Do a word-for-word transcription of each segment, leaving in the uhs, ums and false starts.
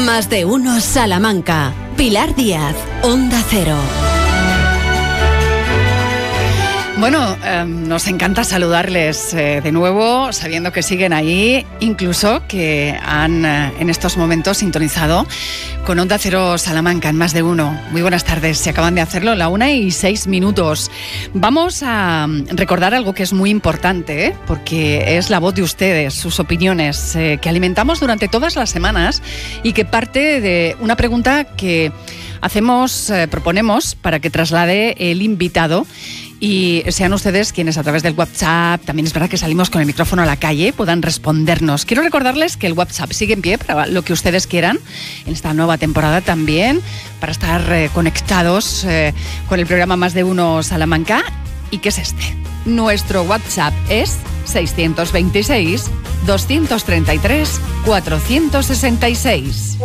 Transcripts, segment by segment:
Más de uno Salamanca. Pilar Díaz, Onda Cero. Bueno, eh, nos encanta saludarles eh, de nuevo, sabiendo que siguen ahí, incluso que han eh, en estos momentos sintonizado con Onda Cero Salamanca en Más de Uno. Muy buenas tardes, se acaban de hacerlo, la una y seis minutos. Vamos a recordar algo que es muy importante, ¿eh? Porque es la voz de ustedes, sus opiniones, eh, que alimentamos durante todas las semanas y que parte de una pregunta que hacemos, eh, proponemos para que traslade el invitado. Y sean ustedes quienes a través del WhatsApp, también es verdad que salimos con el micrófono a la calle, puedan respondernos. Quiero recordarles que el WhatsApp sigue en pie para lo que ustedes quieran en esta nueva temporada también, para estar eh, conectados eh, con el programa Más de Uno Salamanca. ¿Y qué es este? Nuestro WhatsApp es seiscientos veintiséis, doscientos treinta y tres, cuatrocientos sesenta y seis.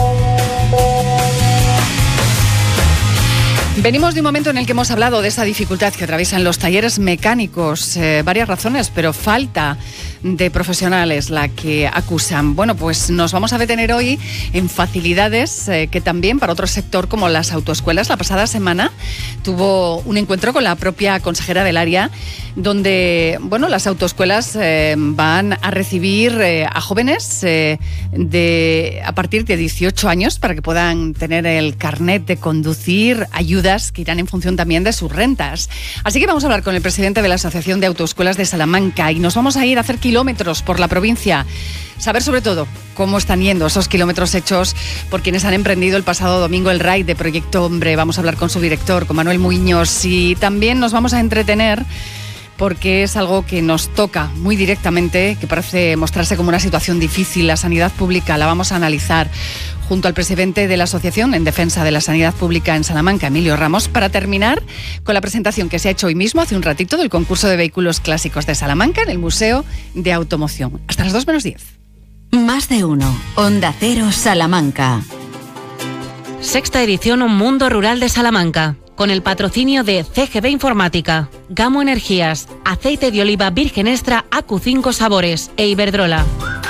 Venimos de un momento en el que hemos hablado de esa dificultad que atraviesan los talleres mecánicos, eh, varias razones, pero falta de profesionales la que acusan. Bueno, pues nos vamos a detener hoy en facilidades eh, que también para otro sector como las autoescuelas. La pasada semana tuvo un encuentro con la propia consejera del área, donde, bueno, las autoescuelas eh, van a recibir eh, a jóvenes eh, de a partir de dieciocho años para que puedan tener el carnet de conducir, ayudas que irán en función también de sus rentas. Así que vamos a hablar con el presidente de la Asociación de Autoescuelas de Salamanca y nos vamos a ir a hacer kilómetros por la provincia, saber sobre todo cómo están yendo esos kilómetros hechos por quienes han emprendido el pasado domingo el raid de Proyecto Hombre. Vamos a hablar con su director, con Manuel Muiños, y también nos vamos a entretener porque es algo que nos toca muy directamente, que parece mostrarse como una situación difícil. La sanidad pública la vamos a analizar junto al presidente de la Asociación en Defensa de la Sanidad Pública en Salamanca, Emilio Ramos, para terminar con la presentación que se ha hecho hoy mismo, hace un ratito, del concurso de vehículos clásicos de Salamanca en el Museo de Automoción. Hasta las dos menos diez. Más de uno, Onda Cero Salamanca. Sexta edición Mundo Rural de Salamanca, con el patrocinio de C G B Informática, Gamo Energías, Aceite de Oliva Virgen Extra A Q cinco Sabores e Iberdrola.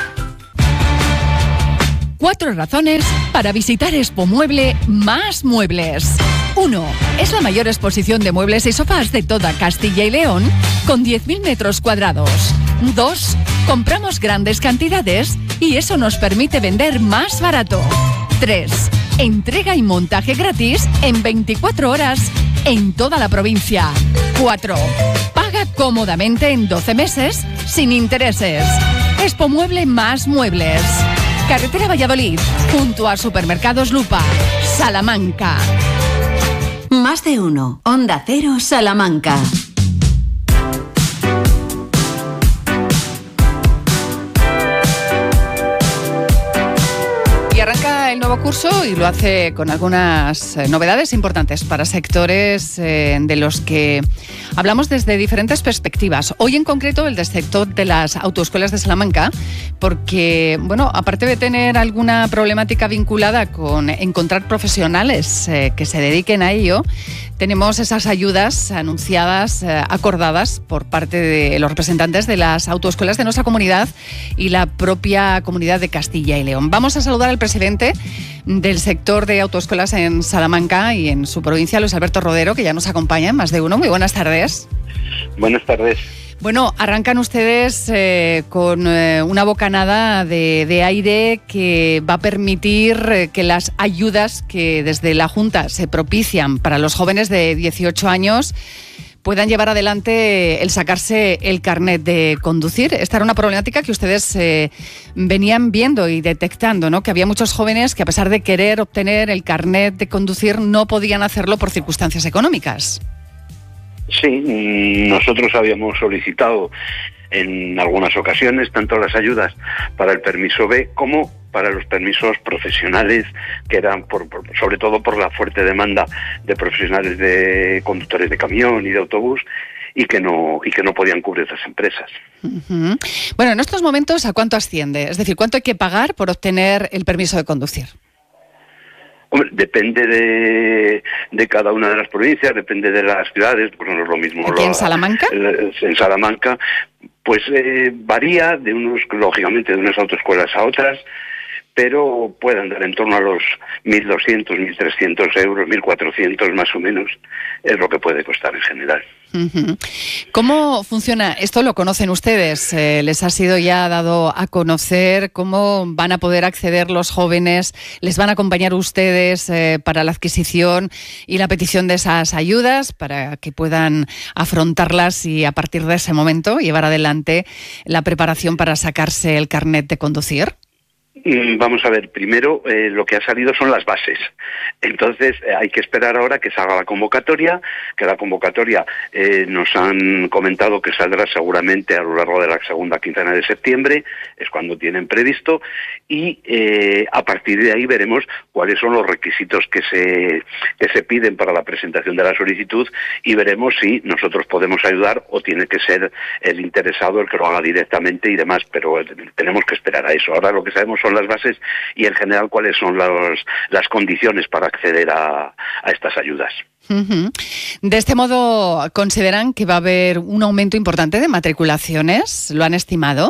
Cuatro razones para visitar Expo Mueble Más Muebles. Uno. Es la mayor exposición de muebles y sofás de toda Castilla y León, con diez mil metros cuadrados. Dos. Compramos grandes cantidades y eso nos permite vender más barato. Tres. Entrega y montaje gratis en veinticuatro horas en toda la provincia. Cuatro. Paga cómodamente en doce meses sin intereses. Expo Mueble Más Muebles. Carretera Valladolid, junto a Supermercados Lupa, Salamanca. Más de uno, Onda Cero Salamanca. Y arranca el nuevo curso y lo hace con algunas eh, novedades importantes para sectores eh, de los que hablamos desde diferentes perspectivas. Hoy en concreto el del sector de las autoescuelas de Salamanca, porque, bueno, aparte de tener alguna problemática vinculada con encontrar profesionales eh, que se dediquen a ello, tenemos esas ayudas anunciadas, eh, acordadas por parte de los representantes de las autoescuelas de nuestra comunidad y la propia comunidad de Castilla y León. Vamos a saludar al presidente del sector de autoescuelas en Salamanca y en su provincia, Luis Alberto Rodero, que ya nos acompaña en Más de Uno. Muy buenas tardes. Buenas tardes. Bueno, arrancan ustedes eh, con eh, una bocanada de, de aire que va a permitir eh, que las ayudas que desde la Junta se propician para los jóvenes de dieciocho años puedan llevar adelante el sacarse el carnet de conducir. Esta era una problemática que ustedes eh, venían viendo y detectando, ¿no? Que había muchos jóvenes que, a pesar de querer obtener el carnet de conducir, no podían hacerlo por circunstancias económicas. Sí, nosotros habíamos solicitado en algunas ocasiones tanto las ayudas para el permiso B como para los permisos profesionales, que eran por, por, sobre todo por la fuerte demanda de profesionales de conductores de camión y de autobús, y que no y que no podían cubrir las empresas. Uh-huh. Bueno, en estos momentos, ¿a cuánto asciende? Es decir, ¿cuánto hay que pagar por obtener el permiso de conducir? Hombre, depende de, de cada una de las provincias, depende de las ciudades, pues no es lo mismo. ¿Aquí en Salamanca? En Salamanca, pues eh, varía de unos, lógicamente, de unas autoescuelas a otras, pero puede andar en torno a los mil doscientos, mil trescientos euros, mil cuatrocientos más o menos, es lo que puede costar en general. Uh-huh. ¿Cómo funciona? Esto lo conocen ustedes, eh, les ha sido ya dado a conocer. ¿Cómo van a poder acceder los jóvenes? ¿Les van a acompañar ustedes eh, para la adquisición y la petición de esas ayudas para que puedan afrontarlas y a partir de ese momento llevar adelante la preparación para sacarse el carnet de conducir? Vamos a ver, primero eh, lo que ha salido son las bases. Entonces eh, hay que esperar ahora que salga la convocatoria, que la convocatoria eh, nos han comentado que saldrá seguramente a lo largo de la segunda quincena de septiembre, es cuando tienen previsto, y eh, a partir de ahí veremos cuáles son los requisitos que se, que se piden para la presentación de la solicitud y veremos si nosotros podemos ayudar o tiene que ser el interesado el que lo haga directamente y demás, pero eh, tenemos que esperar a eso. Ahora lo que sabemos son las bases y en general cuáles son los, las condiciones para acceder a, a estas ayudas. Uh-huh. De este modo, ¿consideran que va a haber un aumento importante de matriculaciones? ¿Lo han estimado?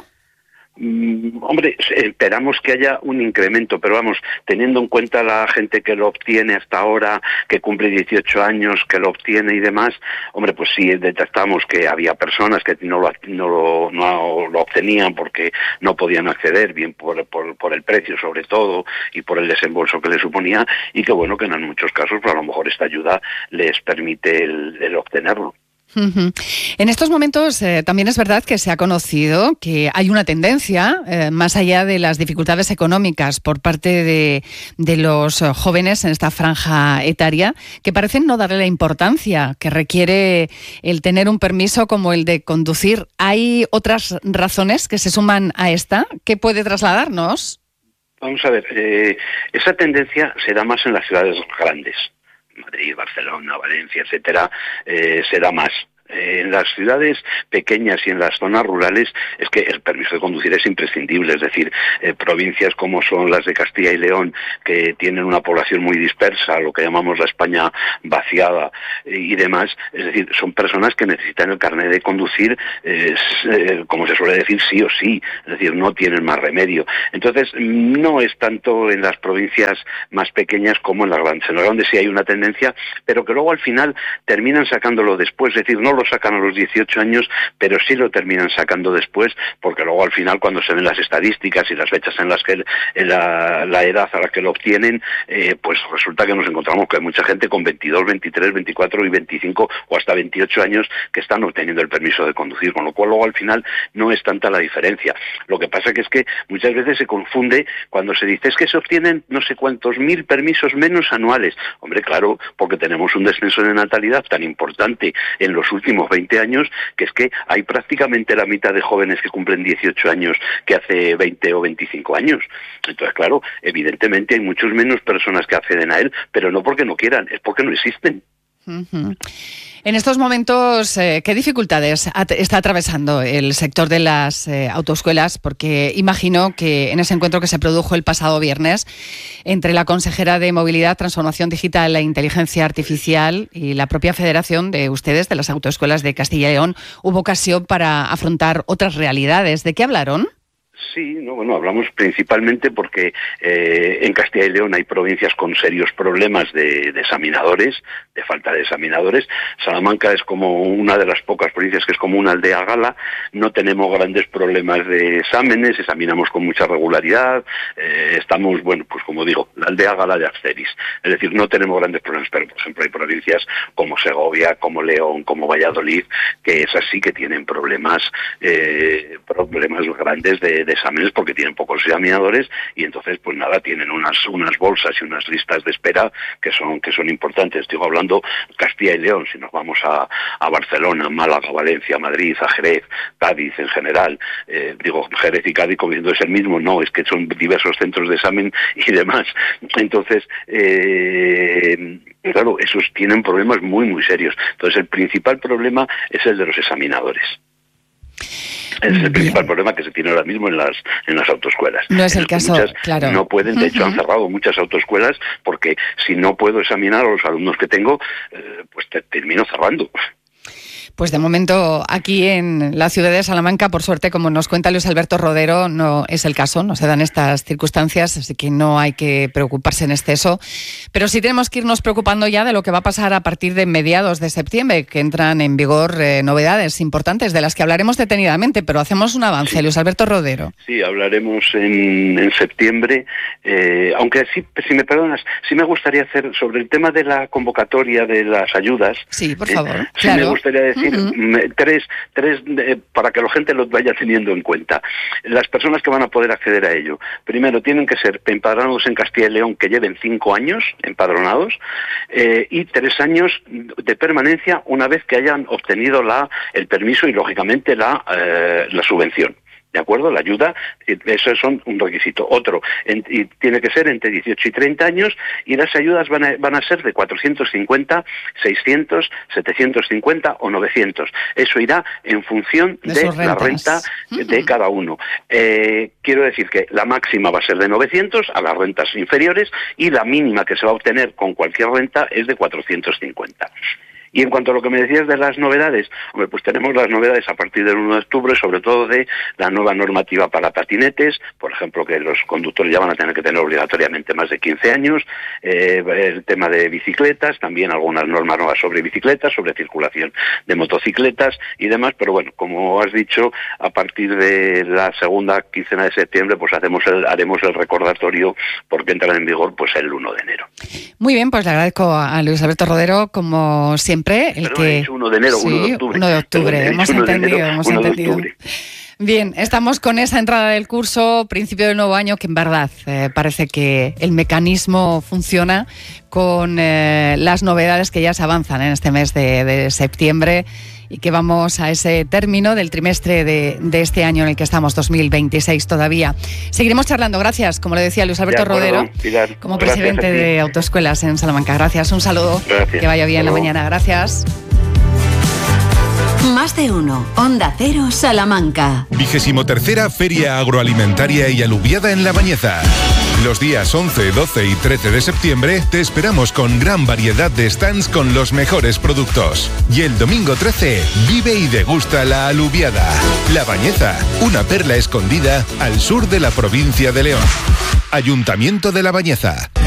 Mm, hombre, esperamos que haya un incremento, pero vamos, teniendo en cuenta la gente que lo obtiene hasta ahora, que cumple dieciocho años, que lo obtiene y demás, hombre, pues sí detectamos que había personas que no lo, no lo, no lo obtenían porque no podían acceder, bien por, por, por el precio sobre todo y por el desembolso que le suponía, y que bueno, que en muchos casos pues a lo mejor esta ayuda les permite el, el obtenerlo. Uh-huh. En estos momentos eh, también es verdad que se ha conocido que hay una tendencia, eh, más allá de las dificultades económicas por parte de, de los jóvenes en esta franja etaria, que parecen no darle la importancia que requiere el tener un permiso como el de conducir. ¿Hay otras razones que se suman a esta? ¿Qué puede trasladarnos? Vamos a ver, eh, esa tendencia se da más en las ciudades grandes. Madrid, Barcelona, Valencia, etcétera, eh, se da más. Eh, en las ciudades pequeñas y en las zonas rurales es que el permiso de conducir es imprescindible, es decir, eh, provincias como son las de Castilla y León, que tienen una población muy dispersa, lo que llamamos la España vaciada eh, y demás, es decir, son personas que necesitan el carnet de conducir, eh, eh, como se suele decir, sí o sí, es decir, no tienen más remedio. Entonces, no es tanto en las provincias más pequeñas como en las grandes. En las grandes sí hay una tendencia, pero que luego al final terminan sacándolo después, es decir, no lo sacan a los dieciocho años, pero sí lo terminan sacando después, porque luego al final cuando se ven las estadísticas y las fechas en las que en la, la edad a la que lo obtienen, eh, pues resulta que nos encontramos que hay mucha gente con veintidós, veintitrés, veinticuatro y veinticinco o hasta veintiocho años que están obteniendo el permiso de conducir, con lo cual luego al final no es tanta la diferencia. Lo que pasa que es que muchas veces se confunde cuando se dice es que se obtienen no sé cuántos mil permisos menos anuales. Hombre, claro, porque tenemos un descenso de natalidad tan importante en los últimos veinte años, que es que hay prácticamente la mitad de jóvenes que cumplen dieciocho años que hace veinte o veinticinco años. Entonces, claro, evidentemente hay muchos menos personas que acceden a él, pero no porque no quieran, es porque no existen. Uh-huh. En estos momentos, eh, ¿qué dificultades at- está atravesando el sector de las eh, autoescuelas? Porque imagino que en ese encuentro que se produjo el pasado viernes entre la consejera de Movilidad, Transformación Digital e Inteligencia Artificial y la propia federación de ustedes, de las autoescuelas de Castilla y León, hubo ocasión para afrontar otras realidades. ¿De qué hablaron? Sí, no, bueno, hablamos principalmente porque eh, en Castilla y León hay provincias con serios problemas de, de examinadores, de falta de examinadores. Salamanca es como una de las pocas provincias que es como una aldea gala. No tenemos grandes problemas de exámenes, examinamos con mucha regularidad. Eh, estamos, bueno, pues como digo, la aldea gala de Arceris. Es decir, no tenemos grandes problemas, pero por ejemplo hay provincias como Segovia, como León, como Valladolid, que esas sí que tienen problemas, eh, problemas grandes de de exámenes porque tienen pocos examinadores y entonces pues nada, tienen unas unas bolsas y unas listas de espera que son que son importantes. Estoy hablando Castilla y León, si nos vamos a, a Barcelona, Málaga, Valencia, Madrid, a Jerez, Cádiz en general, eh, digo Jerez y Cádiz como diciendo es el mismo, no, es que son diversos centros de examen y demás. Entonces, eh, claro, esos tienen problemas muy muy serios. Entonces el principal problema es el de los examinadores. Es el principal Bien. problema que se tiene ahora mismo en las en las autoescuelas. No es el, el caso, muchas claro. No pueden, de hecho, uh-huh. han cerrado muchas autoescuelas porque si no puedo examinar a los alumnos que tengo, eh, pues te, termino cerrando. Pues de momento aquí en la ciudad de Salamanca, por suerte, como nos cuenta Luis Alberto Rodero, no es el caso, no se dan estas circunstancias, así que no hay que preocuparse en exceso. Pero sí tenemos que irnos preocupando ya de lo que va a pasar a partir de mediados de septiembre, que entran en vigor eh, novedades importantes de las que hablaremos detenidamente, pero hacemos un avance. Sí. Luis Alberto Rodero. Sí, hablaremos en, en septiembre, eh, aunque sí, si me perdonas, sí me gustaría hacer sobre el tema de la convocatoria de las ayudas. Sí, por favor. Eh, sí claro. me gustaría decir uh-huh. tres, tres eh, para que la gente los vaya teniendo en cuenta. Las personas que van a poder acceder a ello, primero tienen que ser empadronados en Castilla y León que lleven cinco años empadronados eh, y tres años de permanencia una vez que hayan obtenido la el permiso y lógicamente la eh, la subvención. ¿De acuerdo? La ayuda, eso es un requisito. Otro, en, y tiene que ser entre dieciocho y treinta años, y las ayudas van a, van a ser de cuatrocientos cincuenta, seiscientos, setecientos cincuenta o novecientos. Eso irá en función de, de la renta de cada uno. Eh, quiero decir que la máxima va a ser de novecientos a las rentas inferiores, y la mínima que se va a obtener con cualquier renta es de cuatrocientos cincuenta. Y en cuanto a lo que me decías de las novedades, hombre, pues tenemos las novedades a partir del uno de octubre, sobre todo de la nueva normativa para patinetes, por ejemplo, que los conductores ya van a tener que tener obligatoriamente más de quince años, eh, el tema de bicicletas, también algunas normas nuevas sobre bicicletas, sobre circulación de motocicletas y demás, pero bueno, como has dicho, a partir de la segunda quincena de septiembre, pues hacemos el, haremos el recordatorio porque entrará en vigor pues el uno de enero. Muy bien, pues le agradezco a Luis Alberto Rodero, como siempre. El Pero que... he dicho uno de enero, sí, uno de octubre. uno de octubre, Perdón, hemos uno entendido, de enero, hemos uno entendido. De octubre. Bien, estamos con esa entrada del curso, principio del nuevo año, que en verdad eh, parece que el mecanismo funciona con eh, las novedades que ya se avanzan en este mes de, de septiembre y que vamos a ese término del trimestre de, de este año en el que estamos, dos mil veintiséis todavía. Seguiremos charlando, gracias, como le decía Luis Alberto acuerdo, Rodero, Pilar, como presidente de Autoescuelas en Salamanca. Gracias, un saludo, gracias. Que vaya bien la mañana, gracias. Más de uno. Onda Cero, Salamanca. Vigésimo tercera Feria Agroalimentaria y Alubiada en La Bañeza. Los días once, doce y trece de septiembre te esperamos con gran variedad de stands con los mejores productos. Y el domingo trece, vive y degusta la alubiada. La Bañeza, una perla escondida al sur de la provincia de León. Ayuntamiento de La Bañeza.